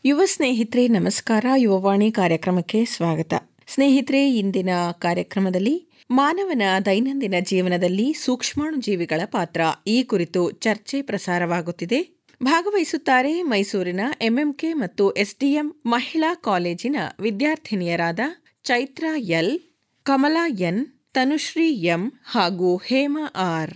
ಯುವ ಸ್ನೇಹಿತರೆ ನಮಸ್ಕಾರ. ಯುವವಾಣಿ ಕಾರ್ಯಕ್ರಮಕ್ಕೆ ಸ್ವಾಗತ. ಸ್ನೇಹಿತರೆ, ಇಂದಿನ ಕಾರ್ಯಕ್ರಮದಲ್ಲಿ ಮಾನವನ ದೈನಂದಿನ ಜೀವನದಲ್ಲಿ ಸೂಕ್ಷ್ಮಾಣುಜೀವಿಗಳ ಪಾತ್ರ ಈ ಕುರಿತು ಚರ್ಚೆ ಪ್ರಸಾರವಾಗುತ್ತಿದೆ. ಭಾಗವಹಿಸುತ್ತಾರೆ ಮೈಸೂರಿನ ಎಂಎಂಕೆ ಮತ್ತು ಎಸ್ಡಿಎಂ ಮಹಿಳಾ ಕಾಲೇಜಿನ ವಿದ್ಯಾರ್ಥಿನಿಯರಾದ Chaitra L, Kamala N, Tanushree M ಹಾಗೂ ಹೇಮಾ ಆರ್.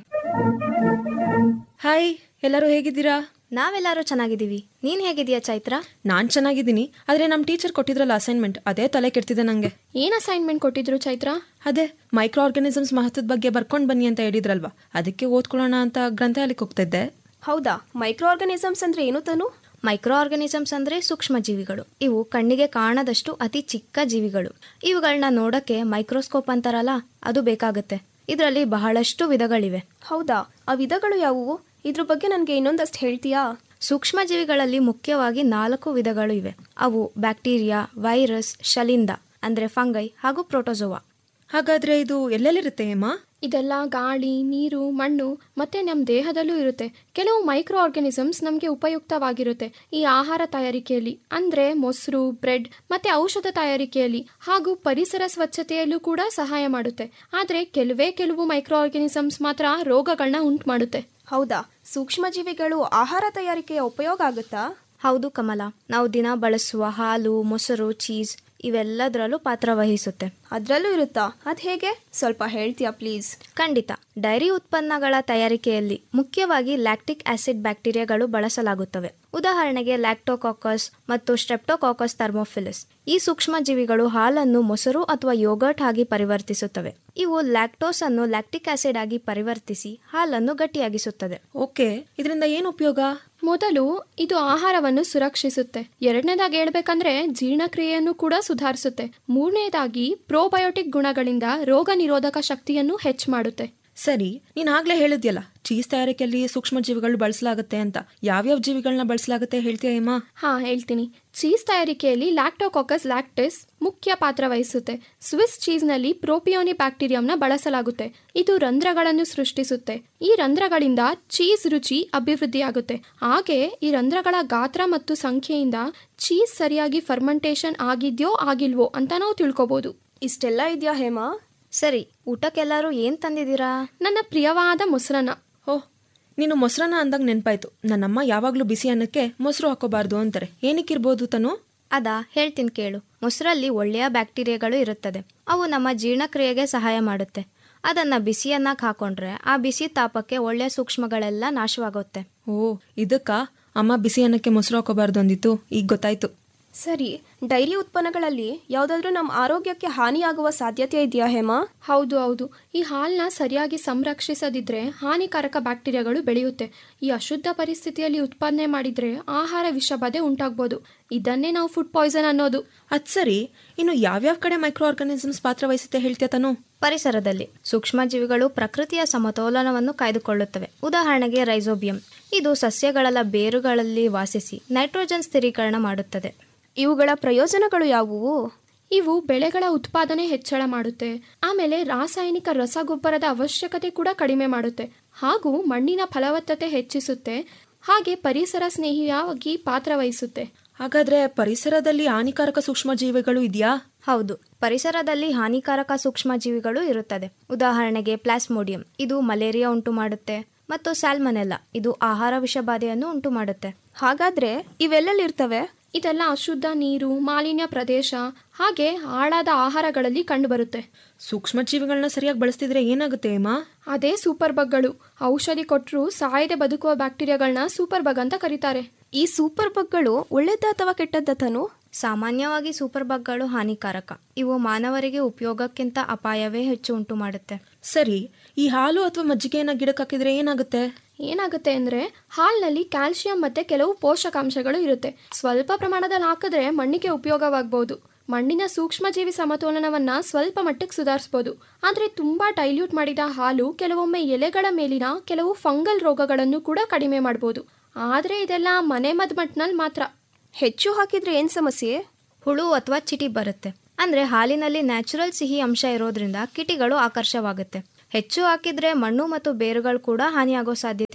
ಹಾಯ್, ಎಲ್ಲರೂ ಹೇಗಿದ್ದೀರಾ? ನಾವೆಲ್ಲರೂ ಚೆನ್ನಾಗಿದ್ದೀವಿ. ನೀನ್ ಹೇಗಿದೀಯಾ ಚೈತ್ರ? ನಾನ್ ಚೆನ್ನಾಗಿದ್ದೀನಿ. ಆದ್ರೆ ನಮ್ಮ ಟೀಚರ್ ಕೊಟ್ಟಿದ್ರಲ್ಲ ಅಸೈನ್ಮೆಂಟ್, ಅದೇ ತಲೆ ಕೆಡ್ತಿದೆ ನಂಗೆ. ಏನ್ ಅಸೈನ್ಮೆಂಟ್ ಕೊಟ್ಟಿದ್ರು ಚೈತ್ರ? ಅದೇ ಮೈಕ್ರೋ ಆರ್ಗಾನಿಸಮ್ಸ್ ಮಹತ್ವದ ಬಗ್ಗೆ ಬರ್ಕೊಂಡ್ ಬನ್ನಿ ಅಂತ ಹೇಳಿದ್ರಲ್ವಾ, ಅದಕ್ಕೆ ಓದ್ಕೊಳ್ಳೋಣ ಅಂತ ಗ್ರಂಥಾಲಯಕ್ಕೆ ಹೋಗ್ತಾ ಇದ್ದೆ. ಹೌದಾ? ಮೈಕ್ರೋ ಆರ್ಗಾನಿಸಮ್ಸ್ ಅಂದ್ರೆ ಏನು ತಾನು? ಮೈಕ್ರೋ ಆರ್ಗಾನಿಸಮ್ಸ್ ಅಂದ್ರೆ ಸೂಕ್ಷ್ಮ ಜೀವಿಗಳು. ಇವು ಕಣ್ಣಿಗೆ ಕಾಣದಷ್ಟು ಅತಿ ಚಿಕ್ಕ ಜೀವಿಗಳು. ಇವುಗಳನ್ನ ನೋಡಕ್ಕೆ ಮೈಕ್ರೋಸ್ಕೋಪ್ ಅಂತಾರಲ್ಲ, ಅದು ಬೇಕಾಗುತ್ತೆ. ಇದರಲ್ಲಿ ಬಹಳಷ್ಟು ವಿಧಗಳಿವೆ. ಹೌದಾ? ಆ ವಿಧಗಳು ಯಾವುವು? ಇದ್ರ ಬಗ್ಗೆ ನನಗೆ ಇನ್ನೊಂದಷ್ಟು ಹೇಳ್ತೀಯಾ? ಸೂಕ್ಷ್ಮ ಜೀವಿಗಳಲ್ಲಿ ಮುಖ್ಯವಾಗಿ 4 ವಿಧಗಳು ಇವೆ. ಅವು ಬ್ಯಾಕ್ಟೀರಿಯಾ, ವೈರಸ್, ಶಲಿಂದ ಅಂದ್ರೆ ಫಂಗೈ ಹಾಗೂ ಪ್ರೋಟೋಜೋವಾ. ಹಾಗಾದ್ರೆ ಇದು ಎಲ್ಲೆಲ್ಲಿರುತ್ತೆ ಹೇಮಾ? ಇದೆಲ್ಲ ಗಾಳಿ, ನೀರು, ಮಣ್ಣು ಮತ್ತೆ ನಮ್ಮ ದೇಹದಲ್ಲೂ ಇರುತ್ತೆ. ಕೆಲವು ಮೈಕ್ರೋ ಆರ್ಗಾನಿಸಮ್ಸ್ ನಮಗೆ ಉಪಯುಕ್ತವಾಗಿರುತ್ತೆ ಈ ಆಹಾರ ತಯಾರಿಕೆಯಲ್ಲಿ, ಅಂದ್ರೆ ಮೊಸರು, ಬ್ರೆಡ್ ಮತ್ತೆ ಔಷಧ ತಯಾರಿಕೆಯಲ್ಲಿ ಹಾಗೂ ಪರಿಸರ ಸ್ವಚ್ಛತೆಯಲ್ಲೂ ಕೂಡ ಸಹಾಯ ಮಾಡುತ್ತೆ. ಆದ್ರೆ ಕೆಲವು ಮೈಕ್ರೋ ಆರ್ಗಾನಿಸಮ್ಸ್ ಮಾತ್ರ ರೋಗಗಳನ್ನ ಉಂಟು ಮಾಡುತ್ತೆ. ಹೌದಾ? ಸೂಕ್ಷ್ಮ ಜೀವಿಗಳು ಆಹಾರ ತಯಾರಿಕೆಯ ಉಪಯೋಗ ಆಗುತ್ತಾ? ಹೌದು ಕಮಲ, ನಾವು ದಿನ ಬಳಸುವ ಹಾಲು, ಮೊಸರು, ಚೀಸ್ ಇವೆಲ್ಲದರಲ್ಲೂ ಪಾತ್ರ ವಹಿಸುತ್ತೆ. ಅದರಲ್ಲೂ ಇರುತ್ತಾ? ಅದು ಹೇಗೆ? ಸ್ವಲ್ಪ ಹೇಳ್ತೀಯಾ ಪ್ಲೀಸ್? ಖಂಡಿತ. ಡೈರಿ ಉತ್ಪನ್ನಗಳ ತಯಾರಿಕೆಯಲ್ಲಿ ಮುಖ್ಯವಾಗಿ ಲ್ಯಾಕ್ಟಿಕ್ ಆಸಿಡ್ ಬ್ಯಾಕ್ಟೀರಿಯಾಗಳು ಬಳಸಲಾಗುತ್ತವೆ. ಉದಾಹರಣೆಗೆ ಲ್ಯಾಕ್ಟೋಕಾಕಸ್ ಮತ್ತು ಸ್ಟ್ರೆಪ್ಟೋಕಾಕಸ್ ಥರ್ಮೋಫಿಲಸ್. ಈ ಸೂಕ್ಷ್ಮ ಜೀವಿಗಳು ಹಾಲನ್ನು ಮೊಸರು ಅಥವಾ ಯೋಗರ್ಟ್ ಆಗಿ ಪರಿವರ್ತಿಸುತ್ತವೆ. ಇವು ಲ್ಯಾಕ್ಟೋಸ್ ಅನ್ನು ಲ್ಯಾಕ್ಟಿಕ್ ಆಸಿಡ್ ಆಗಿ ಪರಿವರ್ತಿಸಿ ಹಾಲನ್ನು ಗಟ್ಟಿಯಾಗಿಸುತ್ತದೆ. ಓಕೆ, ಇದರಿಂದ ಏನು ಉಪಯೋಗ? ಮೊದಲು ಇದು ಆಹಾರವನ್ನು ಸುರಕ್ಷಿಸುತ್ತೆ. ಎರಡನೇದಾಗಿ ಹೇಳ್ಬೇಕಂದ್ರೆ ಜೀರ್ಣಕ್ರಿಯೆಯನ್ನು ಕೂಡ ಸುಧಾರಿಸುತ್ತೆ. ಮೂರನೇದಾಗಿ ಪ್ರೋಬಯೋಟಿಕ್ ಗುಣಗಳಿಂದ ರೋಗ ನಿರೋಧಕ ಶಕ್ತಿಯನ್ನು ಹೆಚ್ಚು ಮಾಡುತ್ತೆ. ಸರಿ, ನೀನ್ ಆಗ್ಲೇ ಹೇಳಿದ್ಯಲ್ಲ ಚೀಸ್ ತಯಾರಿಕೆಯಲ್ಲಿ ಸೂಕ್ಷ್ಮ ಜೀವಿಗಳು ಬಳಸಲಾಗುತ್ತೆ ಅಂತ. ಯಾವ್ಯಾವ ಜೀವಿಗಳನ್ನ ಬಳಸಲಾಗುತ್ತೆ ಹೇಳ್ತೀಯಾ ಹೇಮಾ? ಹೇಳ್ತೀನಿ. ಚೀಸ್ ತಯಾರಿಕೆಯಲ್ಲಿ ಲ್ಯಾಕ್ಟೋಕಾಕಸ್ ಲ್ಯಾಕ್ಟಿಸ್ ಮುಖ್ಯ ಪಾತ್ರ ವಹಿಸುತ್ತೆ. ಸ್ವಿಸ್ ಚೀಸ್ನಲ್ಲಿ ಪ್ರೋಪಿಯೋನಿ ಬ್ಯಾಕ್ಟೀರಿಯಂನ ಬಳಸಲಾಗುತ್ತೆ. ಇದು ರಂಧ್ರಗಳನ್ನು ಸೃಷ್ಟಿಸುತ್ತೆ. ಈ ರಂಧ್ರಗಳಿಂದ ಚೀಸ್ ರುಚಿ ಅಭಿವೃದ್ಧಿಯಾಗುತ್ತೆ. ಹಾಗೆ ಈ ರಂಧ್ರಗಳ ಗಾತ್ರ ಮತ್ತು ಸಂಖ್ಯೆಯಿಂದ ಚೀಸ್ ಸರಿಯಾಗಿ ಫರ್ಮೆಂಟೇಷನ್ ಆಗಿದ್ಯೋ ಆಗಿಲ್ವೋ ಅಂತ ನಾವು ತಿಳ್ಕೊಬಹುದು. ಇಷ್ಟೆಲ್ಲ ಇದೆಯಾ ಹೇಮಾ? ಸರಿ, ಊಟಕ್ಕೆಲ್ಲರೂ ಏನ್ ತಂದಿದ್ದೀರಾ? ನನ್ನ ಪ್ರಿಯವಾದ ಮೊಸರನ್ನ. ಓಹ್, ನೀನು ಮೊಸರನ್ನ ಅಂದಾಗ ನೆನಪಾಯ್ತು. ನನ್ನಮ್ಮ ಯಾವಾಗ್ಲೂ ಬಿಸಿ ಅನ್ನಕ್ಕೆ ಮೊಸರು ಹಾಕೋಬಾರ್ದು ಅಂತಾರೆ. ಏನಕ್ಕಿರ್ಬೋದು ತನು? ಅದಾ, ಹೇಳ್ತೀನಿ ಕೇಳು. ಮೊಸರಲ್ಲಿ ಒಳ್ಳೆಯ ಬ್ಯಾಕ್ಟೀರಿಯಾಗಳು ಇರುತ್ತದೆ. ಅವು ನಮ್ಮ ಜೀರ್ಣಕ್ರಿಯೆಗೆ ಸಹಾಯ ಮಾಡುತ್ತೆ. ಅದನ್ನ ಬಿಸಿ ಅನ್ನಕ್ಕೆ ಹಾಕೊಂಡ್ರೆ ಆ ಬಿಸಿ ತಾಪಕ್ಕೆ ಒಳ್ಳೆಯ ಸೂಕ್ಷ್ಮಗಳೆಲ್ಲ ನಾಶವಾಗುತ್ತೆ. ಓ, ಇದಕ್ಕ ಅಮ್ಮ ಬಿಸಿ ಅನ್ನಕ್ಕೆ ಮೊಸರು ಹಾಕೋಬಾರ್ದು ಅಂದಿತ್ತು, ಈಗ ಗೊತ್ತಾಯ್ತು. ಸರಿ, ಡೈರಿ ಉತ್ಪನ್ನಗಳಲ್ಲಿ ಯಾವುದಾದ್ರೂ ನಮ್ಮ ಆರೋಗ್ಯಕ್ಕೆ ಹಾನಿಯಾಗುವ ಸಾಧ್ಯತೆ ಇದೆಯಾ ಹೇಮಾ? ಹೌದು. ಈ ಹಾಲನ್ನ ಸರಿಯಾಗಿ ಸಂರಕ್ಷಿಸದಿದ್ರೆ ಹಾನಿಕಾರಕ ಬ್ಯಾಕ್ಟೀರಿಯಾಗಳು ಬೆಳೆಯುತ್ತೆ. ಈ ಅಶುದ್ಧ ಪರಿಸ್ಥಿತಿಯಲ್ಲಿ ಉತ್ಪಾದನೆ ಮಾಡಿದ್ರೆ ಆಹಾರ ವಿಷಬಾಧೆ ಉಂಟಾಗ್ಬೋದು. ಇದನ್ನೇ ನಾವು ಫುಡ್ ಪಾಯ್ಸನ್ ಅನ್ನೋದು. ಅದ್ ಸರಿ, ಇನ್ನು ಯಾವ್ಯಾವ ಕಡೆ ಮೈಕ್ರೋ ಆರ್ಗಾನಿಸಮ್ಸ್ ಪಾತ್ರ ವಹಿಸುತ್ತೆ ಹೇಳ್ತೀಯ ತಾನು? ಪರಿಸರದಲ್ಲಿ ಸೂಕ್ಷ್ಮ ಜೀವಿಗಳು ಪ್ರಕೃತಿಯ ಸಮತೋಲನವನ್ನು ಕಾಯ್ದುಕೊಳ್ಳುತ್ತವೆ. ಉದಾಹರಣೆಗೆ ರೈಸೋಬಿಯಂ. ಇದು ಸಸ್ಯಗಳ ಬೇರುಗಳಲ್ಲಿ ವಾಸಿಸಿ ನೈಟ್ರೋಜನ್ ಸ್ಥಿರೀಕರಣ ಮಾಡುತ್ತದೆ. ಇವುಗಳ ಪ್ರಯೋಜನಗಳು ಯಾವುವು? ಇವು ಬೆಳೆಗಳ ಉತ್ಪಾದನೆ ಹೆಚ್ಚಳ ಮಾಡುತ್ತೆ. ಆಮೇಲೆ ರಾಸಾಯನಿಕ ರಸಗೊಬ್ಬರದ ಅವಶ್ಯಕತೆ ಕೂಡ ಕಡಿಮೆ ಮಾಡುತ್ತೆ ಹಾಗೂ ಮಣ್ಣಿನ ಫಲವತ್ತತೆ ಹೆಚ್ಚಿಸುತ್ತೆ. ಹಾಗೆ ಪರಿಸರ ಸ್ನೇಹಿಯಾಗಿ ಪಾತ್ರ ವಹಿಸುತ್ತೆ. ಹಾಗಾದ್ರೆ ಪರಿಸರದಲ್ಲಿ ಹಾನಿಕಾರಕ ಸೂಕ್ಷ್ಮ ಜೀವಿಗಳು ಇದೆಯಾ? ಹೌದು, ಪರಿಸರದಲ್ಲಿ ಹಾನಿಕಾರಕ ಸೂಕ್ಷ್ಮ ಜೀವಿಗಳು ಇರುತ್ತದೆ. ಉದಾಹರಣೆಗೆ ಪ್ಲಾಸ್ಮೋಡಿಯಂ. ಇದು ಮಲೇರಿಯಾ ಉಂಟು ಮಾಡುತ್ತೆ. ಮತ್ತು ಸ್ಯಾಲ್ಮನೆಲ್ಲಾ. ಇದು ಆಹಾರ ವಿಷಬಾಧೆಯನ್ನು ಉಂಟು ಮಾಡುತ್ತೆ. ಹಾಗಾದ್ರೆ ಇವೆಲ್ಲಲ್ಲಿರ್ತವೆ? ಇದೆಲ್ಲ ಅಶುದ್ಧ ನೀರು, ಮಾಲಿನ್ಯ ಪ್ರದೇಶ ಹಾಗೆ ಹಾಳಾದ ಆಹಾರಗಳಲ್ಲಿ ಕಂಡುಬರುತ್ತೆ. ಸೂಕ್ಷ್ಮ ಜೀವಿಗಳನ್ನ ಸರಿಯಾಗಿ ಬಳಸ್ತಿದ್ರೆ ಏನಾಗುತ್ತೆ ಹೇಮಾ? ಅದೇ ಸೂಪರ್ ಬಗ್ಗಳು. ಔಷಧಿ ಕೊಟ್ಟರು ಸಾಯದೆ ಬದುಕುವ ಬ್ಯಾಕ್ಟೀರಿಯಾಗಳನ್ನ ಸೂಪರ್ ಬಗ್ ಅಂತ ಕರೀತಾರೆ. ಈ ಸೂಪರ್ ಬಗ್ಗಳು ಒಳ್ಳೆದ ಅಥವಾ ಕೆಟ್ಟದ್ದ ತಾನು? ಸಾಮಾನ್ಯವಾಗಿ ಸೂಪರ್ ಬಗ್ಗಳು ಹಾನಿಕಾರಕ. ಇವು ಮಾನವರಿಗೆ ಉಪಯೋಗಕ್ಕಿಂತ ಅಪಾಯವೇ ಹೆಚ್ಚು ಉಂಟು ಮಾಡುತ್ತೆ. ಸರಿ, ಈ ಹಾಲು ಅಥವಾ ಮಜ್ಜಿಗೆಯನ್ನ ಗಿಡಕ್ಕೆ ಹಾಕಿದ್ರೆ ಏನಾಗುತ್ತೆ ಅಂದ್ರೆ ಹಾಲಿನಲ್ಲಿ ಕ್ಯಾಲ್ಸಿಯಂ ಮತ್ತೆ ಕೆಲವು ಪೋಷಕಾಂಶಗಳು ಇರುತ್ತೆ. ಸ್ವಲ್ಪ ಪ್ರಮಾಣದಲ್ಲಿ ಹಾಕಿದ್ರೆ ಮಣ್ಣಿಗೆ ಉಪಯೋಗವಾಗಬಹುದು. ಮಣ್ಣಿನ ಸೂಕ್ಷ್ಮ ಜೀವಿ ಸಮತೋಲನವನ್ನ ಸ್ವಲ್ಪ ಮಟ್ಟಿಗೆ ಸುಧಾರಿಸಬಹುದು. ಆದರೆ ತುಂಬಾ ಡೈಲ್ಯೂಟ್ ಮಾಡಿದ ಹಾಲು ಕೆಲವೊಮ್ಮೆ ಎಲೆಗಳ ಮೇಲಿನ ಕೆಲವು ಫಂಗಲ್ ರೋಗಗಳನ್ನು ಕೂಡ ಕಡಿಮೆ ಮಾಡಬಹುದು. ಆದರೆ ಇದೆಲ್ಲ ಮನೆ ಮದ್ಮಟ್ನಲ್ಲಿ ಮಾತ್ರ. ಹೆಚ್ಚು ಹಾಕಿದ್ರೆ ಏನ್ ಸಮಸ್ಯೆ? ಹುಳು ಅಥವಾ ಚಿಟಿ ಬರುತ್ತೆ. ಅಂದ್ರೆ ಹಾಲಿನಲ್ಲಿ ನ್ಯಾಚುರಲ್ ಸಿಹಿ ಅಂಶ ಇರೋದ್ರಿಂದ ಕಿಟಿಗಳು ಆಕರ್ಷವಾಗುತ್ತೆ. ಹೆಚ್ಚು ಹಾಕಿದ್ರೆ ಮಣ್ಣು ಮತ್ತು ಬೇರುಗಳು ಕೂಡ ಹಾನಿಯಾಗೋ ಸಾಧ್ಯತೆ ಇದೆ.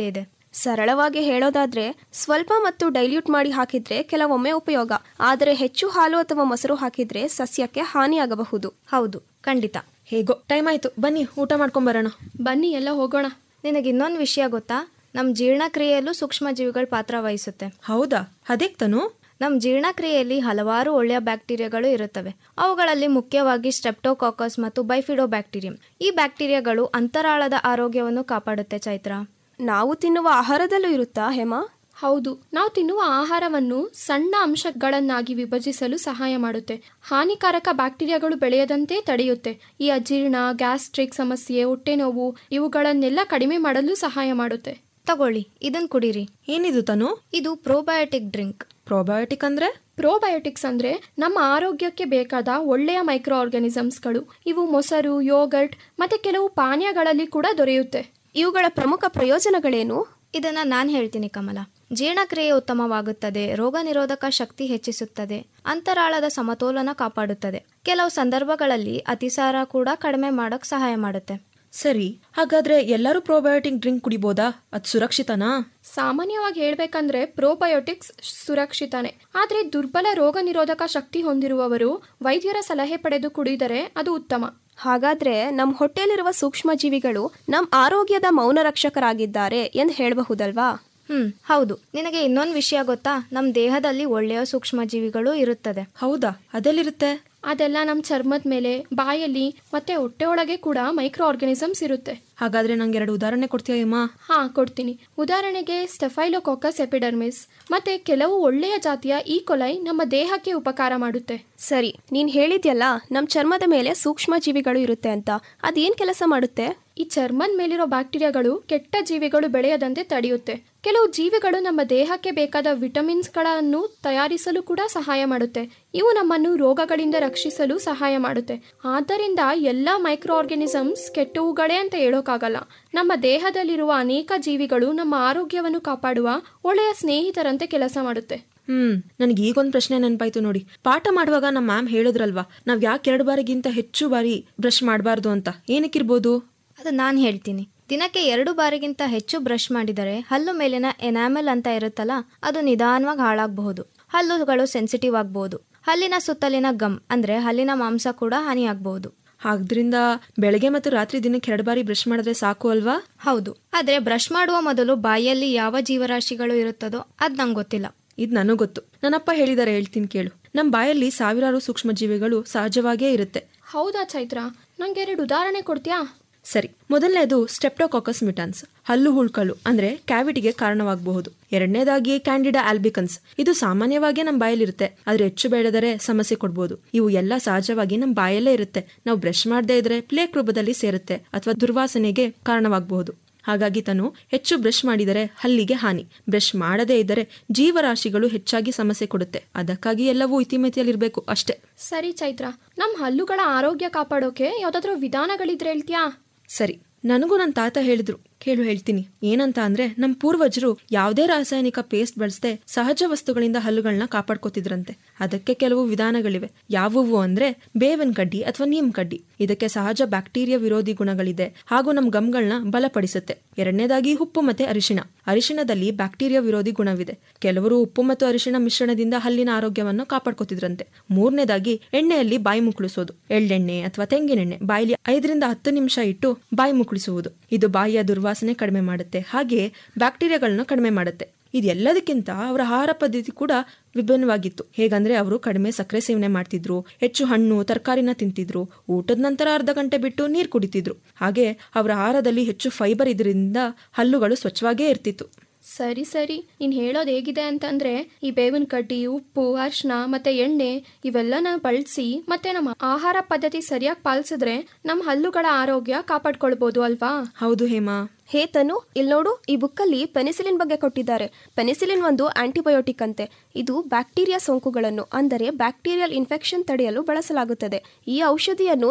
ಸರಳವಾಗಿ ಹೇಳೋದಾದ್ರೆ ಸ್ವಲ್ಪ ಮತ್ತು ಡೈಲ್ಯೂಟ್ ಮಾಡಿ ಹಾಕಿದ್ರೆ ಕೆಲವೊಮ್ಮೆ ಉಪಯೋಗ, ಆದರೆ ಹೆಚ್ಚು ಹಾಲು ಅಥವಾ ಮೊಸರು ಹಾಕಿದ್ರೆ ಸಸ್ಯಕ್ಕೆ ಹಾನಿಯಾಗಬಹುದು. ಹೌದು, ಖಂಡಿತ. ಹೇಗೋ ಟೈಮ್ ಆಯ್ತು, ಬನ್ನಿ ಊಟ ಮಾಡ್ಕೊಂಬರೋಣ. ಬನ್ನಿ ಎಲ್ಲ ಹೋಗೋಣ. ನಿನಗೆ ಇನ್ನೊಂದು ವಿಷಯ ಗೊತ್ತಾ? ನಮ್ಮ ಜೀರ್ಣಕ್ರಿಯೆಯಲ್ಲೂ ಸೂಕ್ಷ್ಮಜೀವಿಗಳ ಪಾತ್ರ ವಹಿಸುತ್ತೆ. ಹೌದಾ? ಅದೇಗ್ ತನು? ನಮ್ಮ ಜೀರ್ಣಕ್ರಿಯೆಯಲ್ಲಿ ಹಲವಾರು ಒಳ್ಳೆಯ ಬ್ಯಾಕ್ಟೀರಿಯಾಗಳು ಇರುತ್ತವೆ. ಅವುಗಳಲ್ಲಿ ಮುಖ್ಯವಾಗಿ ಸ್ಟ್ರೆಪ್ಟೋಕಾಕಸ್ ಮತ್ತು ಬೈಫಿಡೋಬ್ಯಾಕ್ಟೀರಿಯಂ. ಈ ಬ್ಯಾಕ್ಟೀರಿಯಾಗಳು ಅಂತರಾಳದ ಆರೋಗ್ಯವನ್ನು ಕಾಪಾಡುತ್ತೆ. ಚೈತ್ರ, ನಾವು ತಿನ್ನುವ ಆಹಾರದಲ್ಲೂ ಇರುತ್ತಾ ಹೇಮಾ? ಹೌದು, ನಾವು ತಿನ್ನುವ ಆಹಾರವನ್ನು ಸಣ್ಣ ಅಂಶಗಳನ್ನಾಗಿ ವಿಭಜಿಸಲು ಸಹಾಯ ಮಾಡುತ್ತೆ. ಹಾನಿಕಾರಕ ಬ್ಯಾಕ್ಟೀರಿಯಾಗಳು ಬೆಳೆಯದಂತೆ ತಡೆಯುತ್ತೆ. ಈ ಅಜೀರ್ಣ, ಗ್ಯಾಸ್ಟ್ರಿಕ್ ಸಮಸ್ಯೆ, ಹೊಟ್ಟೆ ನೋವು ಇವುಗಳನ್ನೆಲ್ಲ ಕಡಿಮೆ ಮಾಡಲು ಸಹಾಯ ಮಾಡುತ್ತೆ. ತಗೊಳ್ಳಿ, ಇದನ್ನು ಕುಡೀರಿ. ಏನಿದು ತನು? ಇದು ಪ್ರೋಬಯೋಟಿಕ್ ಡ್ರಿಂಕ್. ಪ್ರೋಬಯೋಟಿಕ್ ಅಂದ್ರೆ? ಪ್ರೋಬಯೋಟಿಕ್ಸ್ ಅಂದ್ರೆ ನಮ್ಮ ಆರೋಗ್ಯಕ್ಕೆ ಬೇಕಾದ ಒಳ್ಳೆಯ ಮೈಕ್ರೋ ಆರ್ಗಾನಿಸಮ್ಸ್ಗಳು. ಇವು ಮೊಸರು, ಯೋಗರ್ಟ್ ಮತ್ತೆ ಕೆಲವು ಪಾನೀಯಗಳಲ್ಲಿ ಕೂಡ ದೊರೆಯುತ್ತೆ. ಇವುಗಳ ಪ್ರಮುಖ ಪ್ರಯೋಜನಗಳೇನು? ಇದನ್ನ ನಾನು ಹೇಳ್ತೀನಿ ಕಮಲ. ಜೀರ್ಣಕ್ರಿಯೆ ಉತ್ತಮವಾಗುತ್ತದೆ, ರೋಗ ನಿರೋಧಕ ಶಕ್ತಿ ಹೆಚ್ಚಿಸುತ್ತದೆ, ಅಂತರಾಳದ ಸಮತೋಲನ ಕಾಪಾಡುತ್ತದೆ. ಕೆಲವು ಸಂದರ್ಭಗಳಲ್ಲಿ ಅತಿಸಾರ ಕೂಡ ಕಡಿಮೆ ಮಾಡಕ್ ಸಹಾಯ ಮಾಡುತ್ತೆ. ಸರಿ, ಹಾಗಾದ್ರೆ ಎಲ್ಲರೂ ಪ್ರೋಬಯೋಟಿಕ್ ಡ್ರಿಂಕ್ ಕುಡಿಬೋದಾ? ಅದು ಸುರಕ್ಷಿತನಾ? ಸಾಮಾನ್ಯವಾಗಿ ಹೇಳ್ಬೇಕಂದ್ರೆ ಪ್ರೋಬಯೋಟಿಕ್ಸ್ ಸುರಕ್ಷಿತನೇ. ಆದ್ರೆ ದುರ್ಬಲ ರೋಗ ನಿರೋಧಕ ಶಕ್ತಿ ಹೊಂದಿರುವವರು ವೈದ್ಯರ ಸಲಹೆ ಪಡೆದು ಕುಡಿದರೆ ಅದು ಉತ್ತಮ. ಹಾಗಾದ್ರೆ ನಮ್ಮ ಹೊಟ್ಟೆಯಲ್ಲಿರುವ ಸೂಕ್ಷ್ಮ ಜೀವಿಗಳು ನಮ್ಮ ಆರೋಗ್ಯದ ಮೌನ ರಕ್ಷಕರಾಗಿದ್ದಾರೆ ಎಂದು ಹೇಳಬಹುದಲ್ವಾ? ಹೌದು. ನಿನಗೆ ಇನ್ನೊಂದು ವಿಷಯ ಗೊತ್ತಾ? ನಮ್ಮ ದೇಹದಲ್ಲಿ ಒಳ್ಳೆಯ ಸೂಕ್ಷ್ಮ ಜೀವಿಗಳು ಇರುತ್ತದೆ. ಹೌದಾ? ಅದೆಲ್ಲಿರುತ್ತೆ? ಅದೆಲ್ಲ ನಮ್ಮ ಚರ್ಮದ ಮೇಲೆ, ಬಾಯಲ್ಲಿ ಮತ್ತೆ ಹೊಟ್ಟೆ ಒಳಗೆ ಕೂಡ ಮೈಕ್ರೋ ಆರ್ಗಾನಿಸಮ್ಸ್ ಇರುತ್ತೆ. ಹಾಗಾದ್ರೆ ನಂಗೆ 2 ಉದಾಹರಣೆ ಕೊಡ್ತೀಯಾ ಅಮ್ಮ? ಹಾ, ಕೊಡ್ತೀನಿ. ಉದಾಹರಣೆಗೆ ಸ್ಟೆಫೈಲೋಕಾಕಸ್ ಎಪಿಡರ್ಮಿಸ್ ಮತ್ತೆ ಕೆಲವು ಒಳ್ಳೆಯ ಜಾತಿಯ ಈಕೊಲೈ ನಮ್ಮ ದೇಹಕ್ಕೆ ಉಪಕಾರ ಮಾಡುತ್ತೆ. ಸರಿ, ನೀನ್ ಹೇಳಿದ್ಯಲ್ಲ ನಮ್ಮ ಚರ್ಮದ ಮೇಲೆ ಸೂಕ್ಷ್ಮ ಜೀವಿಗಳು ಇರುತ್ತೆ ಅಂತ, ಅದೇನ್ ಕೆಲಸ ಮಾಡುತ್ತೆ? ಈ ಚರ್ಮದ ಮೇಲಿರೋ ಬ್ಯಾಕ್ಟೀರಿಯಾಗಳು ಕೆಟ್ಟ ಜೀವಿಗಳು ಬೆಳೆಯದಂತೆ ತಡೆಯುತ್ತೆ. ಕೆಲವು ಜೀವಿಗಳು ನಮ್ಮ ದೇಹಕ್ಕೆ ಬೇಕಾದ ವಿಟಮಿನ್ಸ್ಗಳನ್ನು ತಯಾರಿಸಲು ಕೂಡ ಸಹಾಯ ಮಾಡುತ್ತೆ. ಇವು ನಮ್ಮನ್ನು ರೋಗಗಳಿಂದ ರಕ್ಷಿಸಲು ಸಹಾಯ ಮಾಡುತ್ತೆ. ಆದ್ದರಿಂದ ಎಲ್ಲ ಮೈಕ್ರೋ ಆರ್ಗಾನಿಸಮ್ಸ್ ಕೆಟ್ಟವುಗಳೇ ಅಂತ ಹೇಳೋಕ್ಕಾಗಲ್ಲ. ನಮ್ಮ ದೇಹದಲ್ಲಿರುವ ಅನೇಕ ಜೀವಿಗಳು ನಮ್ಮ ಆರೋಗ್ಯವನ್ನು ಕಾಪಾಡುವ ಒಳ್ಳೆಯ ಸ್ನೇಹಿತರಂತೆ ಕೆಲಸ ಮಾಡುತ್ತೆ. ನನಗೆ ಈಗೊಂದು ಪ್ರಶ್ನೆ ನೆನಪಾಯ್ತು ನೋಡಿ. ಪಾಠ ಮಾಡುವಾಗ ನಮ್ಮ ಮ್ಯಾಮ್ ಹೇಳಿದ್ರಲ್ವಾ, ನಾವ್ ಯಾಕೆ 2 ಬಾರಿಗಿಂತ ಹೆಚ್ಚು ಬಾರಿ ಬ್ರಷ್ ಮಾಡಬಾರ್ದು ಅಂತ. ಏನಕ್ಕಿರ್ಬೋದು? ಅದು ನಾನು ಹೇಳ್ತೀನಿ. ದಿನಕ್ಕೆ 2 ಬಾರಿಗಿಂತ ಹೆಚ್ಚು ಬ್ರಷ್ ಮಾಡಿದರೆ ಹಲ್ಲು ಮೇಲಿನ ಎನಾಮೆಲ್ ಅಂತ ಇರುತ್ತಲ್ಲ, ಅದು ನಿಧಾನವಾಗಿ ಹಾಳಾಗಬಹುದು. ಹಲ್ಲುಗಳು ಸೆನ್ಸಿಟಿವ್ ಆಗಬಹುದು. ಹಲ್ಲಿನ ಸುತ್ತಲಿನ ಗಮ್ ಅಂದ್ರೆ ಹಲ್ಲಿನ ಮಾಂಸ ಕೂಡ ಹಾನಿಯಾಗಬಹುದು. ಆದ್ರಿಂದ ಬೆಳಗ್ಗೆ ಮತ್ತು ರಾತ್ರಿ ದಿನಕ್ಕೆ 2 ಬಾರಿ ಬ್ರಷ್ ಮಾಡಿದ್ರೆ ಸಾಕು ಅಲ್ವಾ? ಹೌದು. ಆದ್ರೆ ಬ್ರಷ್ ಮಾಡುವ ಮೊದಲು ಬಾಯಲ್ಲಿ ಯಾವ ಜೀವರಾಶಿಗಳು ಇರುತ್ತದೋ ಅದ್ ನಂಗೆ ಗೊತ್ತಿಲ್ಲ. ಇದು ನನಗೂ ಗೊತ್ತು. ನನ್ನಪ್ಪ ಹೇಳಿದಾರೆ, ಹೇಳ್ತೀನಿ ಕೇಳು. ನಮ್ಮ ಬಾಯಲ್ಲಿ ಸಾವಿರಾರು ಸೂಕ್ಷ್ಮ ಜೀವಿಗಳು ಸಹಜವಾಗೇ ಇರುತ್ತೆ. ಹೌದಾ ಚೈತ್ರ? ನಂಗೆ 2 ಉದಾಹರಣೆ ಕೊಡ್ತೀಯಾ? ಸರಿ, ಮೊದಲನೇದು ಸ್ಟೆಪ್ಟೋಕಾಕಸ್ ಮಿಟಾನ್ಸ್, ಹಲ್ಲು ಹುಳ್ಕಲು ಅಂದ್ರೆ ಕ್ಯಾವಿಟಿಗೆ ಕಾರಣವಾಗಬಹುದು. ಎರಡನೇದಾಗಿ ಕ್ಯಾಂಡಿಡಾ ಆಲ್ಬಿಕನ್ಸ್, ಇದು ಸಾಮಾನ್ಯವಾಗಿ ನಮ್ಮ ಬಾಯಲ್ಲಿರುತ್ತೆ, ಆದ್ರೆ ಹೆಚ್ಚು ಬೆಳೆದರೆ ಸಮಸ್ಯೆ ಕೊಡ್ಬೋದು. ಇವು ಎಲ್ಲ ಸಹಜವಾಗಿ ನಮ್ಮ ಬಾಯಲ್ಲೇ ಇರುತ್ತೆ. ನಾವು ಬ್ರಷ್ ಮಾಡದೇ ಇದ್ರೆ ಪ್ಲೇಕ್ ರೂಪದಲ್ಲಿ ಸೇರುತ್ತೆ ಅಥವಾ ದುರ್ವಾಸನೆಗೆ ಕಾರಣವಾಗಬಹುದು. ಹಾಗಾಗಿ ತಾನು ಹೆಚ್ಚು ಬ್ರಷ್ ಮಾಡಿದರೆ ಹಲ್ಲಿಗೆ ಹಾನಿ, ಬ್ರಷ್ ಮಾಡದೇ ಇದ್ದರೆ ಜೀವರಾಶಿಗಳು ಹೆಚ್ಚಾಗಿ ಸಮಸ್ಯೆ ಕೊಡುತ್ತೆ. ಅದಕ್ಕಾಗಿ ಎಲ್ಲವೂ ಇತಿಮಿತಿಯಲ್ಲಿರ್ಬೇಕು ಅಷ್ಟೇ. ಸರಿ ಚೈತ್ರ, ನಮ್ಮ ಹಲ್ಲುಗಳ ಆರೋಗ್ಯ ಕಾಪಾಡೋಕೆ ಯಾವ್ದಾದ್ರು ವಿಧಾನಗಳಿದ್ರೆ ಹೇಳ್ತೀಯಾ? ಸರಿ, ನನಗೂ ನನ್ನ ತಾತ ಹೇಳಿದ್ರು, ಕೇಳು ಹೇಳ್ತೀನಿ. ಏನಂತ ಅಂದ್ರೆ, ನಮ್ಮ ಪೂರ್ವಜರು ಯಾವುದೇ ರಾಸಾಯನಿಕ ಪೇಸ್ಟ್ ಬಳಸದೆ ಸಹಜ ವಸ್ತುಗಳಿಂದ ಹಲ್ಲುಗಳನ್ನ ಕಾಪಾಡ್ಕೋತಿದ್ರಂತೆ. ಅದಕ್ಕೆ ಕೆಲವು ವಿಧಾನಗಳಿವೆ. ಯಾವುವು ಅಂದ್ರೆ ಬೇವಿನ ಕಡ್ಡಿ ಅಥವಾ ನೀಮ್ ಕಡ್ಡಿ. ಇದಕ್ಕೆ ಸಹಜ ಬ್ಯಾಕ್ಟೀರಿಯಾ ವಿರೋಧಿ ಗುಣಗಳಿದೆ ಹಾಗೂ ನಮ್ಮ ಗಮ್ಗಳನ್ನ ಬಲಪಡಿಸುತ್ತೆ. ಎರಡನೇದಾಗಿ ಉಪ್ಪು ಮತ್ತೆ ಅರಿಶಿಣ. ಅರಿಶಿಣದಲ್ಲಿ ಬ್ಯಾಕ್ಟೀರಿಯಾ ವಿರೋಧಿ ಗುಣವಿದೆ. ಕೆಲವರು ಉಪ್ಪು ಮತ್ತು ಅರಿಶಿಣ ಮಿಶ್ರಣದಿಂದ ಹಲ್ಲಿನ ಆರೋಗ್ಯವನ್ನು ಕಾಪಾಡ್ಕೋತಿದ್ರಂತೆ. ಮೂರನೇದಾಗಿ ಎಣ್ಣೆಯಲ್ಲಿ ಬಾಯಿ ಮುಕ್ಕಳಿಸೋದು. ಎಳ್ಳೆಣ್ಣೆ ಅಥವಾ ತೆಂಗಿನೆಣ್ಣೆ ಬಾಯಿಲಿ 5 ರಿಂದ 10 ನಿಮಿಷ ಇಟ್ಟು ಬಾಯಿ ಮುಕ್ಕಳಿಸುವುದು. ಇದು ಬಾಯಿಯ ದುರ್ವಾಸನೆ ಕಡಿಮೆ ಮಾಡುತ್ತೆ, ಹಾಗೆ ಬ್ಯಾಕ್ಟೀರಿಯಾಗಳನ್ನ ಕಡಿಮೆ ಮಾಡುತ್ತೆ. ಇದೆಲ್ಲದಕ್ಕಿಂತ ಅವರ ಆಹಾರ ಪದ್ಧತಿ ಕೂಡ ವಿಭಿನ್ನವಾಗಿತ್ತು. ಹೇಗಂದ್ರೆ ಅವರು ಕಡಿಮೆ ಸಕ್ಕರೆ ಸೇವನೆ ಮಾಡ್ತಿದ್ರು, ಹೆಚ್ಚು ಹಣ್ಣು ತರಕಾರಿನ ತಿಂತಿದ್ರು, ಊಟದ ನಂತರ ಅರ್ಧ ಗಂಟೆ ಬಿಟ್ಟು ನೀರು ಕುಡಿತಿದ್ರು. ಹಾಗೆ ಅವರ ಆಹಾರದಲ್ಲಿ ಹೆಚ್ಚು ಫೈಬರ್ ಇದರಿಂದ ಹಲ್ಲುಗಳು ಸ್ವಚ್ಛವಾಗೇ ಇರ್ತಿತ್ತು. ಸರಿ ಸರಿ, ನೀನು ಹೇಳೋದು ಹೇಗಿದೆ ಅಂತಂದ್ರೆ, ಈ ಬೇವಿನ ಕಡ್ಡಿ, ಉಪ್ಪು, ಅರಿಶಿನ ಮತ್ತೆ ಎಣ್ಣೆ ಇವೆಲ್ಲನ ಬಳಸಿ ಮತ್ತೆ ನಮ್ಮ ಆಹಾರ ಪದ್ಧತಿ ಸರಿಯಾಗಿ ಪಾಲಿಸಿದ್ರೆ ನಮ್ಮ ಹಲ್ಲುಗಳ ಆರೋಗ್ಯ ಕಾಪಾಡ್ಕೊಳ್ಬಹುದು ಅಲ್ವಾ? ಹೌದು ಹೇಮಾ. ಹೇ ತನು, ಇಲ್ಲಿ ನೋಡು, ಈ ಬುಕ್ಕಲ್ಲಿ ಪೆನಿಸಿಲಿನ್ ಬಗ್ಗೆ ಕೊಟ್ಟಿದ್ದಾರೆ. ಪೆನಿಸಿಲಿನ್ ಒಂದು ಆಂಟಿಬಯೋಟಿಕ್ ಅಂತೆ. ಇದು ಬ್ಯಾಕ್ಟೀರಿಯಾ ಸೋಂಕುಗಳನ್ನು ಅಂದರೆ ಬ್ಯಾಕ್ಟೀರಿಯಲ್ ಇನ್ಫೆಕ್ಷನ್ ತಡೆಯಲು ಬಳಸಲಾಗುತ್ತದೆ. ಈ ಔಷಧಿಯನ್ನು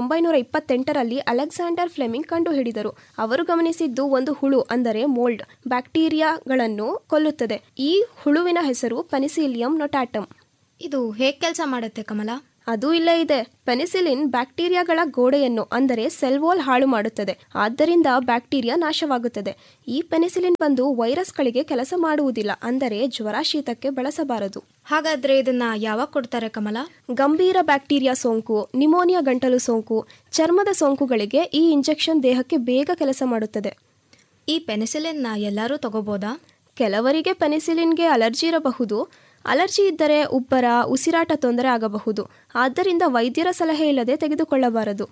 1928ರಲ್ಲಿ ಅಲೆಕ್ಸಾಂಡರ್ ಫ್ಲೆಮಿಂಗ್ ಕಂಡುಹಿಡಿದರು. ಅವರು ಗಮನಿಸಿದ್ದು ಒಂದು ಹುಳು ಅಂದರೆ ಮೋಲ್ಡ್ ಬ್ಯಾಕ್ಟೀರಿಯಾಗಳನ್ನು ಕೊಲ್ಲುತ್ತದೆ. ಈ ಹುಳುವಿನ ಹೆಸರು ಪೆನಿಸಿಲಿಯಂ ನೊಟಾಟಮ್. ಇದು ಹೇಗೆ ಕೆಲಸ ಮಾಡುತ್ತೆ ಕಮಲ? ಅದು ಇಲ್ಲೇ ಇದೆ. ಪೆನಿಸಿಲಿನ್ ಬ್ಯಾಕ್ಟೀರಿಯಾಗಳ ಗೋಡೆಯನ್ನು ಅಂದರೆ ಸೆಲ್ ವಾಲ್ ಹಾಳು ಮಾಡುತ್ತದೆ. ಆದ್ದರಿಂದ ಬ್ಯಾಕ್ಟೀರಿಯಾ ನಾಶವಾಗುತ್ತದೆ. ಈ ಪೆನಿಸಿಲಿನ್ ಬಂದು ವೈರಸ್ಗಳಿಗೆ ಕೆಲಸ ಮಾಡುವುದಿಲ್ಲ, ಅಂದರೆ ಜ್ವರ ಶೀತಕ್ಕೆ ಬಳಸಬಾರದು. ಹಾಗಾದ್ರೆ ಇದನ್ನ ಯಾವಾಗ ಕೊಡ್ತಾರೆ ಕಮಲ? ಗಂಭೀರ ಬ್ಯಾಕ್ಟೀರಿಯಾ ಸೋಂಕು, ನಿಮೋನಿಯಾ ಗಂಟಲು ಸೋಂಕು, ಚರ್ಮದ ಸೋಂಕುಗಳಿಗೆ ಈ ಇಂಜೆಕ್ಷನ್ ದೇಹಕ್ಕೆ ಬೇಗ ಕೆಲಸ ಮಾಡುತ್ತದೆ. ಈ ಪೆನಿಸಿಲಿನ್ನ ಎಲ್ಲರೂ ತಗೋಬೋದಾ? ಕೆಲವರಿಗೆ ಪೆನಿಸಿಲಿನ್ಗೆ ಅಲರ್ಜಿ ಇರಬಹುದು. ಅಲರ್ಜಿ ಇದ್ದರೆ ಉಬ್ಬರ, ಉಸಿರಾಟ ತೊಂದರೆ ಆಗಬಹುದು. ಆದ್ದರಿಂದ ವೈದ್ಯರ ಸಲಹೆ ಇಲ್ಲದೆ ತೆಗೆದುಕೊಳ್ಳಬಾರದು.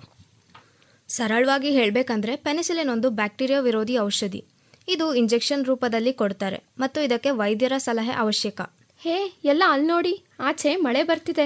ಸರಳವಾಗಿ ಹೇಳಬೇಕಂದ್ರೆ ಪೆನಿಸಿಲಿನ್ ಒಂದು ಬ್ಯಾಕ್ಟೀರಿಯಾ ವಿರೋಧಿ ಔಷಧಿ. ಇದು ಇಂಜೆಕ್ಷನ್ ರೂಪದಲ್ಲಿ ಕೊಡ್ತಾರೆ ಮತ್ತು ಇದಕ್ಕೆ ವೈದ್ಯರ ಸಲಹೆ ಅವಶ್ಯಕ. ಹೇ, ಎಲ್ಲ ಅಲ್ಲಿ ನೋಡಿ, ಆಚೆ ಮಳೆ ಬರ್ತಿದೆ.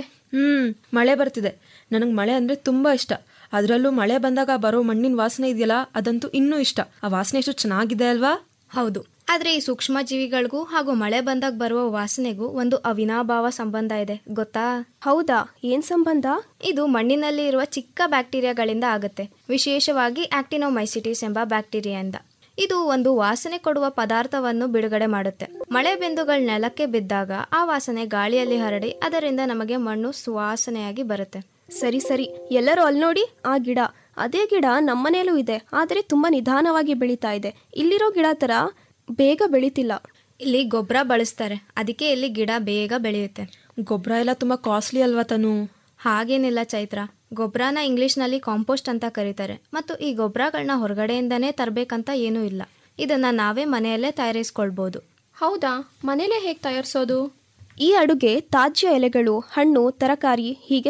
ಮಳೆ ಬರ್ತಿದೆ. ನನಗೆ ಮಳೆ ಅಂದರೆ ತುಂಬ ಇಷ್ಟ. ಅದರಲ್ಲೂ ಮಳೆ ಬಂದಾಗ ಬರೋ ಮಣ್ಣಿನ ವಾಸನೆ ಇದೆಯಲ್ಲ, ಅದಂತೂ ಇನ್ನೂ ಇಷ್ಟ. ಆ ವಾಸನೆ ಎಷ್ಟು ಚೆನ್ನಾಗಿದೆ ಅಲ್ವಾ? ಹೌದು, ಆದರೆ ಈ ಸೂಕ್ಷ್ಮ ಜೀವಿಗಳಿಗೂ ಹಾಗೂ ಮಳೆ ಬಂದಾಗ ಬರುವ ವಾಸನೆಗೂ ಒಂದು ಅವಿನಾಭಾವ ಸಂಬಂಧ ಇದೆ, ಗೊತ್ತಾ? ಹೌದಾ? ಏನ್ ಸಂಬಂಧ? ಇದು ಮಣ್ಣಿನಲ್ಲಿ ಇರುವ ಚಿಕ್ಕ ಬ್ಯಾಕ್ಟೀರಿಯಾಗಳಿಂದ ಆಗುತ್ತೆ, ವಿಶೇಷವಾಗಿ ಆಕ್ಟಿನೋಮೈಸಿಟಿಸ್ ಎಂಬ ಬ್ಯಾಕ್ಟೀರಿಯಾದಿಂದ. ಇದು ಒಂದು ವಾಸನೆ ಕೊಡುವ ಪದಾರ್ಥವನ್ನು ಬಿಡುಗಡೆ ಮಾಡುತ್ತೆ. ಮಳೆ ಬಿಂದುಗಳು ನೆಲಕ್ಕೆ ಬಿದ್ದಾಗ ಆ ವಾಸನೆ ಗಾಳಿಯಲ್ಲಿ ಹರಡಿ ಅದರಿಂದ ನಮಗೆ ಮಣ್ಣು ಸುವಾಸನೆಯಾಗಿ ಬರುತ್ತೆ. ಸರಿ ಸರಿ, ಎಲ್ಲರೂ ಅಲ್ಲಿ ನೋಡಿ, ಆ ಗಿಡ. ಅದೇ ಗಿಡ ನಮ್ಮನೇಲೂ ಇದೆ, ಆದರೆ ತುಂಬಾ ನಿಧಾನವಾಗಿ ಬೆಳೀತಾ ಇದೆ. ಇಲ್ಲಿರೋ ಗಿಡ ತರ ಬೇಗ ಬೆಳೀತಿಲ್ಲ. ಇಲ್ಲಿ ಗೊಬ್ಬರ ಬಳಸ್ತಾರೆ, ಅದಕ್ಕೆ ಇಲ್ಲಿ ಗಿಡ ಬೇಗ ಬೆಳೆಯುತ್ತೆ. ಗೊಬ್ಬರ ಎಲ್ಲ ತುಂಬ ಕಾಸ್ಟ್ಲಿ ಅಲ್ವಾ ತನು? ಹಾಗೇನಿಲ್ಲ ಚೈತ್ರ, ಗೊಬ್ಬರನ ಇಂಗ್ಲಿಷ್ನಲ್ಲಿ ಕಾಂಪೋಸ್ಟ್ ಅಂತ ಕರೀತಾರೆ. ಮತ್ತು ಈ ಗೊಬ್ಬರಗಳನ್ನ ಹೊರಗಡೆಯಿಂದನೇ ತರಬೇಕಂತ ಏನೂ ಇಲ್ಲ, ಇದನ್ನ ನಾವೇ ಮನೆಯಲ್ಲೇ ತಯಾರಿಸ್ಕೊಳ್ಬೋದು. ಹೌದಾ? ಮನೇಲೇ ಹೇಗೆ ತಯಾರಿಸೋದು? ಈ ಅಡುಗೆ ತಾಜ್ಯ ಎಲೆಗಳು, ಹಣ್ಣು, ತರಕಾರಿ ಹೀಗೆ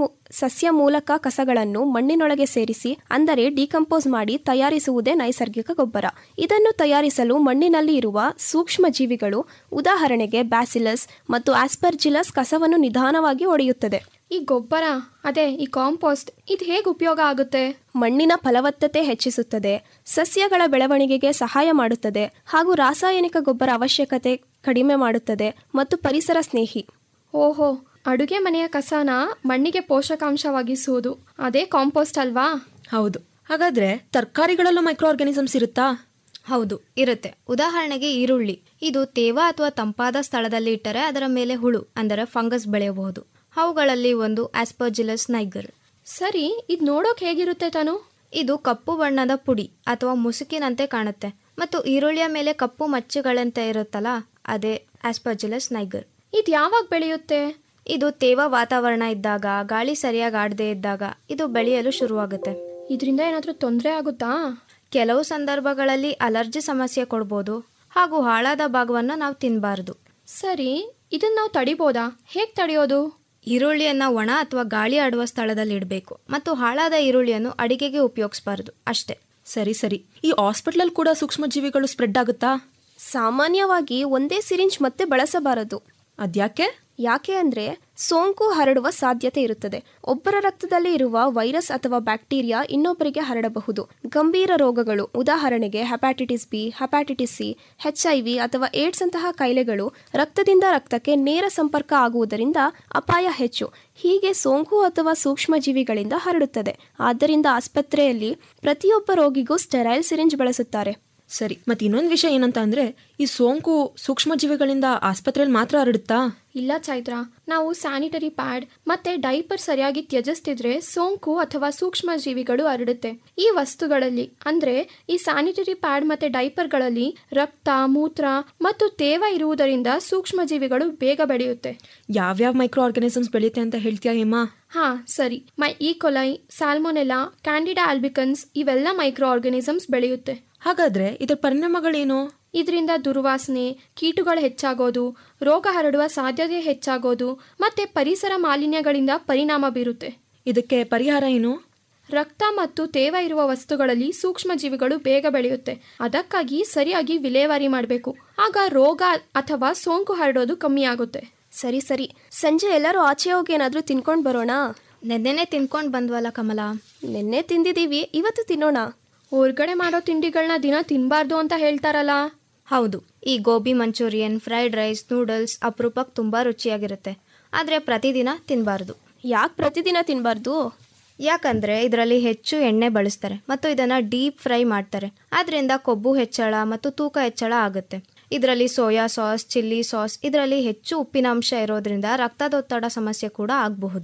ಸಸ್ಯ ಮೂಲಕ ಕಸಗಳನ್ನು ಮಣ್ಣಿನೊಳಗೆ ಸೇರಿಸಿ, ಅಂದರೆ ಡಿಕಂಪೋಸ್ ಮಾಡಿ ತಯಾರಿಸುವುದೇ ನೈಸರ್ಗಿಕ ಗೊಬ್ಬರ. ಇದನ್ನು ತಯಾರಿಸಲು ಮಣ್ಣಿನಲ್ಲಿ ಇರುವ ಸೂಕ್ಷ್ಮ ಜೀವಿಗಳು, ಉದಾಹರಣೆಗೆ ಬ್ಯಾಸಿಲಸ್ ಮತ್ತು ಆಸ್ಪರ್ಜಿಲಸ್, ಕಸವನ್ನು ನಿಧಾನವಾಗಿ ಒಡೆಯುತ್ತದೆ. ಈ ಗೊಬ್ಬರ, ಅದೇ ಈ ಕಾಂಪೋಸ್ಟ್, ಇದು ಹೇಗೆ ಉಪಯೋಗ ಆಗುತ್ತೆ? ಮಣ್ಣಿನ ಫಲವತ್ತತೆ ಹೆಚ್ಚಿಸುತ್ತದೆ, ಸಸ್ಯಗಳ ಬೆಳವಣಿಗೆಗೆ ಸಹಾಯ ಮಾಡುತ್ತದೆ, ಹಾಗೂ ರಾಸಾಯನಿಕ ಗೊಬ್ಬರ ಅವಶ್ಯಕತೆ ಕಡಿಮೆ ಮಾಡುತ್ತದೆ ಮತ್ತು ಪರಿಸರ ಸ್ನೇಹಿ. ಓಹೋ, ಅಡುಗೆ ಮನೆಯ ಕಸನ ಮಣ್ಣಿಗೆ ಪೋಷಕಾಂಶವಾಗಿಸುವುದು, ಅದೇ ಕಾಂಪೋಸ್ಟ್ ಅಲ್ವಾ? ಹೌದು. ಹಾಗಾದ್ರೆ ತರಕಾರಿಗಳಲ್ಲೂ ಮೈಕ್ರೋ ಆರ್ಗಾನಿಸಮ್ಸ್ ಇರುತ್ತಾ? ಹೌದು, ಇರುತ್ತೆ. ಉದಾಹರಣೆಗೆ ಈರುಳ್ಳಿ, ಇದು ತೇವ ಅಥವಾ ತಂಪಾದ ಸ್ಥಳದಲ್ಲಿ ಇಟ್ಟರೆ ಅದರ ಮೇಲೆ ಹುಳು ಅಂದರೆ ಫಂಗಸ್ ಬೆಳೆಯಬಹುದು. ಅವುಗಳಲ್ಲಿ ಒಂದು ಆಸ್ಪರ್ಜಿಲಸ್ ನೈಗರ್. ಸರಿ, ಇದು ನೋಡೋಕೆ ಹೇಗಿರುತ್ತೆ ತಾನು? ಇದು ಕಪ್ಪು ಬಣ್ಣದ ಪುಡಿ ಅಥವಾ ಮುಸುಕಿನಂತೆ ಕಾಣುತ್ತೆ ಮತ್ತು ಈರುಳ್ಳಿಯ ಮೇಲೆ ಕಪ್ಪು ಮಚ್ಚುಗಳಂತೆ ಇರುತ್ತಲ್ಲ, ಅದೇ ಆಸ್ಪರ್ಜಿಲಸ್ ನೈಗರ್. ಇದು ಯಾವಾಗ ಬೆಳೆಯುತ್ತೆ? ಇದು ತೇವ ವಾತಾವರಣ ಇದ್ದಾಗ, ಗಾಳಿ ಸರಿಯಾಗಿ ಆಡದೇ ಇದ್ದಾಗ ಇದು ಬೆಳೆಯಲು ಶುರುವಾಗುತ್ತೆ. ಇದರಿಂದ ಏನಾದರೂ ತೊಂದರೆ ಆಗುತ್ತಾ? ಕೆಲವು ಸಂದರ್ಭಗಳಲ್ಲಿ ಅಲರ್ಜಿ ಸಮಸ್ಯೆ ಕೊಡ್ಬೋದು, ಹಾಗೂ ಹಾಳಾದ ಭಾಗವನ್ನು ನಾವು ತಿನ್ನಬಾರ್ದು. ಸರಿ, ಇದನ್ನ ನಾವು ತಡಿಬೋದಾ? ಹೇಗೆ ತಡೆಯೋದು? ಈರುಳ್ಳಿಯನ್ನು ಒಣ ಅಥವಾ ಗಾಳಿ ಆಡುವ ಸ್ಥಳದಲ್ಲಿ ಇಡಬೇಕು ಮತ್ತು ಹಾಳಾದ ಈರುಳ್ಳಿಯನ್ನು ಅಡಿಗೆಗೆ ಉಪಯೋಗಿಸಬಾರ್ದು, ಅಷ್ಟೇ. ಸರಿ ಸರಿ. ಈ ಹಾಸ್ಪಿಟಲ್ ಕೂಡ ಸೂಕ್ಷ್ಮ ಜೀವಿಗಳು ಸ್ಪ್ರೆಡ್ ಆಗುತ್ತಾ? ಸಾಮಾನ್ಯವಾಗಿ ಒಂದೇ ಸಿರಿಂಜ್ ಮತ್ತೆ ಬಳಸಬಾರದು. ಅದ್ಯಾಕೆ? ಯಾಕೆ ಅಂದರೆ ಸೋಂಕು ಹರಡುವ ಸಾಧ್ಯತೆ ಇರುತ್ತದೆ. ಒಬ್ಬರ ರಕ್ತದಲ್ಲಿ ಇರುವ ವೈರಸ್ ಅಥವಾ ಬ್ಯಾಕ್ಟೀರಿಯಾ ಇನ್ನೊಬ್ಬರಿಗೆ ಹರಡಬಹುದು. ಗಂಭೀರ ರೋಗಗಳು, ಉದಾಹರಣೆಗೆ ಹೆಪಾಟಿಟಿಸ್ ಬಿ, ಹೆಪಾಟಿಟಿಸ್ ಸಿ, HIV ಅಥವಾ ಏಡ್ಸ್ ಅಂತಹ ಕಾಯಿಲೆಗಳು ರಕ್ತದಿಂದ ರಕ್ತಕ್ಕೆ ನೇರ ಸಂಪರ್ಕ ಆಗುವುದರಿಂದ ಅಪಾಯ ಹೆಚ್ಚು. ಹೀಗೆ ಸೋಂಕು ಅಥವಾ ಸೂಕ್ಷ್ಮಜೀವಿಗಳಿಂದ ಹರಡುತ್ತದೆ. ಆದ್ದರಿಂದ ಆಸ್ಪತ್ರೆಯಲ್ಲಿ ಪ್ರತಿಯೊಬ್ಬ ರೋಗಿಗೂ ಸ್ಟೆರೈಲ್ ಸಿರಿಂಜ್ ಬಳಸುತ್ತಾರೆ. ಸರಿ, ಮತ್ತೆ ಇನ್ನೊಂದು ವಿಷಯ ಏನಂತ ಅಂದ್ರೆ, ಈ ಸೋಂಕು ಸೂಕ್ಷ್ಮ ಜೀವಿಗಳಿಂದ ಆಸ್ಪತ್ರೆಯಲ್ಲಿ ಮಾತ್ರ ಹರಡುತ್ತಾ? ಇಲ್ಲ ಚೈತ್ರ, ನಾವು ಸ್ಯಾನಿಟರಿ ಪ್ಯಾಡ್ ಮತ್ತೆ ಡೈಪರ್ ಸರಿಯಾಗಿ ತ್ಯಜಿಸ್ತಿದ್ರೆ ಸೋಂಕು ಅಥವಾ ಸೂಕ್ಷ್ಮ ಜೀವಿಗಳು ಹರಡುತ್ತೆ. ಈ ವಸ್ತುಗಳಲ್ಲಿ ಅಂದ್ರೆ ಈ ಸ್ಯಾನಿಟರಿ ಪ್ಯಾಡ್ ಮತ್ತೆ ಡೈಪರ್ಗಳಲ್ಲಿ ರಕ್ತ, ಮೂತ್ರ ಮತ್ತು ತೇವ ಇರುವುದರಿಂದ ಸೂಕ್ಷ್ಮ ಜೀವಿಗಳು ಬೇಗ ಬೆಳೆಯುತ್ತೆ. ಯಾವ್ಯಾವ ಮೈಕ್ರೋ ಆರ್ಗಾನಿಸಮ್ಸ್ ಬೆಳೆಯುತ್ತೆ ಅಂತ ಹೇಳ್ತೀಯಾ ಹೇಮಾ? ಹಾ ಸರಿ, ಈಕೊಲೈ, ಸ್ಯಾಲ್ಮೊನೆಲ್ಲಾ, ಕ್ಯಾಂಡಿಡಾ ಆಲ್ಬಿಕನ್ಸ್ ಇವೆಲ್ಲ ಮೈಕ್ರೋ ಆರ್ಗಾನಿಸಮ್ಸ್ ಬೆಳೆಯುತ್ತೆ. ಹಾಗಾದ್ರೆ ಇದರ ಪರಿಣಾಮಗಳೇನು? ಇದರಿಂದ ದುರ್ವಾಸನೆ, ಕೀಟಗಳು ಹೆಚ್ಚಾಗೋದು, ರೋಗ ಹರಡುವ ಸಾಧ್ಯತೆ ಹೆಚ್ಚಾಗೋದು ಮತ್ತೆ ಪರಿಸರ ಮಾಲಿನ್ಯಗಳಿಂದ ಪರಿಣಾಮ ಬೀರುತ್ತೆ. ಇದಕ್ಕೆ ಪರಿಹಾರ ಏನು? ರಕ್ತ ಮತ್ತು ತೇವ ಇರುವ ವಸ್ತುಗಳಲ್ಲಿ ಸೂಕ್ಷ್ಮ ಜೀವಿಗಳು ಬೇಗ ಬೆಳೆಯುತ್ತೆ. ಅದಕ್ಕಾಗಿ ಸರಿಯಾಗಿ ವಿಲೇವಾರಿ ಮಾಡಬೇಕು. ಆಗ ರೋಗ ಅಥವಾ ಸೋಂಕು ಹರಡೋದು ಕಮ್ಮಿ ಆಗುತ್ತೆ. ಸರಿ ಸರಿ, ಸಂಜೆ ಎಲ್ಲರೂ ಆಚೆ ಹೋಗಿ ಏನಾದರೂ ತಿನ್ಕೊಂಡು ಬರೋಣ. ನೆನ್ನೆನೆ ತಿನ್ಕೊಂಡು ಬಂದ್ವಲ್ಲ ಕಮಲ. ನೆನ್ನೆ ತಿಂದಿದ್ದೀವಿ, ಇವತ್ತು ತಿನ್ನೋಣ. ಹೊರ್ಗಡೆ ಮಾಡೋ ತಿಂಡಿಗಳನ್ನ ದಿನ ತಿನ್ನಬಾರ್ದು ಅಂತ ಹೇಳ್ತಾರಲ್ಲ? ಹೌದು, ಈ gobi manchurian, fried rice, noodles ಅಪರೂಪಕ್ಕೆ ತುಂಬ ರುಚಿಯಾಗಿರುತ್ತೆ. ಆದರೆ ಪ್ರತಿದಿನ ತಿನ್ನಬಾರ್ದು. ಯಾಕೆ ಪ್ರತಿದಿನ ತಿನ್ನಬಾರ್ದು? ಯಾಕಂದರೆ ಇದರಲ್ಲಿ ಹೆಚ್ಚು ಎಣ್ಣೆ ಬಳಸ್ತಾರೆ ಮತ್ತು ಇದನ್ನು ಡೀಪ್ ಫ್ರೈ ಮಾಡ್ತಾರೆ. ಆದ್ದರಿಂದ ಕೊಬ್ಬು ಹೆಚ್ಚಳ ಮತ್ತು ತೂಕ ಹೆಚ್ಚಳ ಆಗುತ್ತೆ. ಇದರಲ್ಲಿ ಸೋಯಾ ಸಾಸ್, ಚಿಲ್ಲಿ ಸಾಸ್, ಇದರಲ್ಲಿ ಹೆಚ್ಚು ಉಪ್ಪಿನಾಂಶ ಇರೋದ್ರಿಂದ ರಕ್ತದೊತ್ತಡ ಸಮಸ್ಯೆ ಕೂಡ ಆಗಬಹುದು.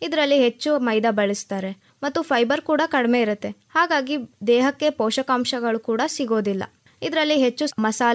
ಇದರಲ್ಲಿ ಹೆಚ್ಚು ಮೈದಾ ಬಳಸ್ತಾರೆ ಮತ್ತು ಫೈಬರ್ ಕೂಡ ಕಡಿಮೆ ಇರುತ್ತೆ. ಹಾಗಾಗಿ ದೇಹಕ್ಕೆ ಪೋಷಕಾಂಶಗಳು ಕೂಡ ಸಿಗೋದಿಲ್ಲ. ಇದರಲ್ಲಿ ಹೆಚ್ಚು ಮಸಾಲೆ